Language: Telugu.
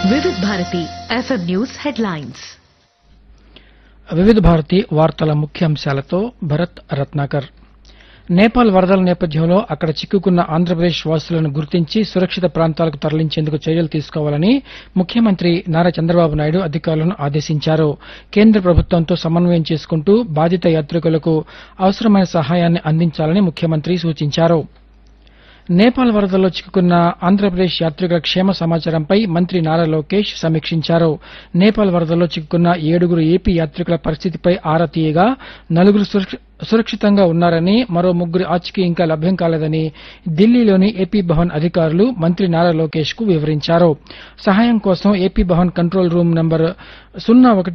వివిధ భారతి ఎఫ్ఎం న్యూస్ హెడ్లైన్స్. వివిధ భారతి వార్తల ముఖ్యాంశాలతో భరత్ రత్నాకర్. నేపాల్ వరదల నేపథ్యంలో అక్కడ చిక్కుకున్న ఆంధ్రప్రదేశ్ వాసులను గుర్తించి సురక్షిత ప్రాంతాలకు తరలించేందుకు చర్యలు తీసుకోవాలని ముఖ్యమంత్రి నారా చంద్రబాబు నాయుడు అధికారులను ఆదేశించారు. కేంద్ర ప్రభుత్వంతో సమన్వయం చేసుకుంటూ బాధిత యాత్రికులకు అవసరమైన సహాయాన్ని అందించాలని ముఖ్యమంత్రి సూచించారు. నేపాల్ వరదల్లో చిక్కుకున్న ఆంధ్రప్రదేశ్ యాత్రికుల క్షేమ సమాచారంపై మంత్రి నారా లోకేష్ సమీక్షించారు. నేపాల్ వరదల్లో చిక్కుకున్న 7 ఏపీ యాత్రికుల పరిస్థితిపై ఆరా తీయగా 4 సురక్షితంగా ఉన్నారని, మరో 3 ఆచూకీ ఇంకా లభ్యం కాలేదని ఢిల్లీలోని ఏపీ భవన్ అధికారులు మంత్రి నారా లోకేష్ కు వివరించారు. సహాయం కోసం AP Bhavan control room number 01